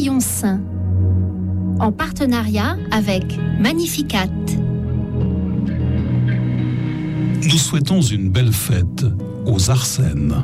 Réveillons Saint, en partenariat avec Magnificat. Nous souhaitons une belle fête aux Arsènes.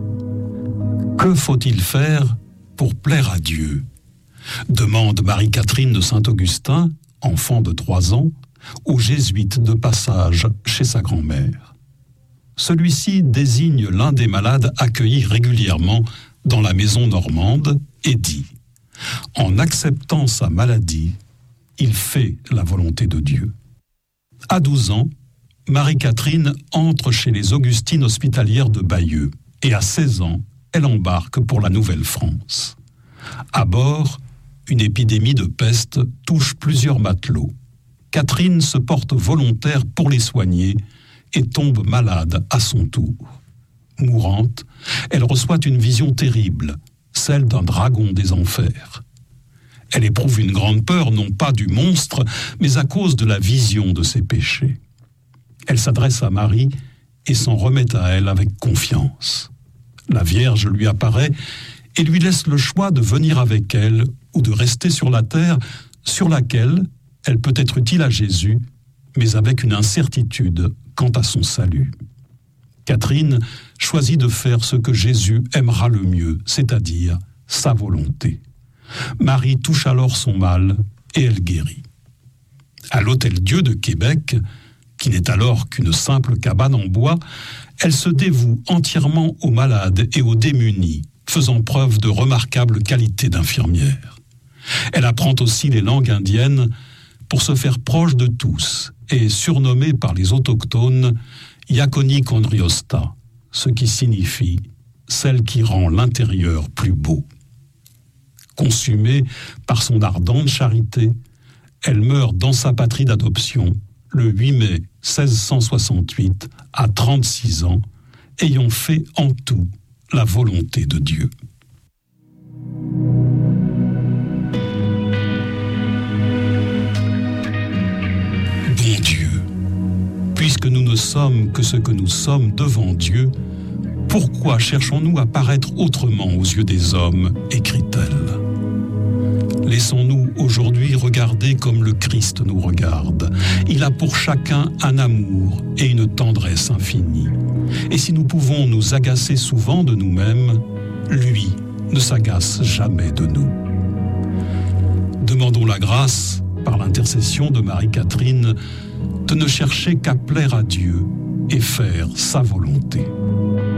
Que faut-il faire pour plaire à Dieu ? Demande Marie-Catherine de Saint-Augustin, enfant de 3 ans, au jésuite de passage chez sa grand-mère. Celui-ci désigne l'un des malades accueillis régulièrement dans la maison normande et dit « En acceptant sa maladie, il fait la volonté de Dieu ». À 12 ans, Marie-Catherine entre chez les Augustines hospitalières de Bayeux et à 16 ans, elle embarque pour la Nouvelle-France. À bord, une épidémie de peste touche plusieurs matelots. Catherine se porte volontaire pour les soigner et tombe malade à son tour. Mourante, elle reçoit une vision terrible, celle d'un dragon des enfers. Elle éprouve une grande peur, non pas du monstre, mais à cause de la vision de ses péchés. Elle s'adresse à Marie et s'en remet à elle avec confiance. La Vierge lui apparaît et lui laisse le choix de venir avec elle ou de rester sur la terre sur laquelle elle peut être utile à Jésus, mais avec une incertitude quant à son salut. Catherine choisit de faire ce que Jésus aimera le mieux, c'est-à-dire sa volonté. Marie touche alors son mal et elle guérit. À l'Hôtel-Dieu de Québec, qui n'est alors qu'une simple cabane en bois, elle se dévoue entièrement aux malades et aux démunis, faisant preuve de remarquables qualités d'infirmière. Elle apprend aussi les langues indiennes pour se faire proche de tous et surnommée par les autochtones Yakoni Kondriosta, ce qui signifie celle qui rend l'intérieur plus beau. Consumée par son ardente charité, elle meurt dans sa patrie d'adoption le 8 mai 1668 à 36 ans, ayant fait en tout la volonté de Dieu. Bon Dieu, puisque nous ne sommes que ce que nous sommes devant Dieu, pourquoi cherchons-nous à paraître autrement aux yeux des hommes, écrit-elle. Laissons-nous aujourd'hui regarder comme le Christ nous regarde. Il a pour chacun un amour et une tendresse infinie. Et si nous pouvons nous agacer souvent de nous-mêmes, lui ne s'agace jamais de nous. Demandons la grâce, par l'intercession de Marie-Catherine, de ne chercher qu'à plaire à Dieu et faire sa volonté.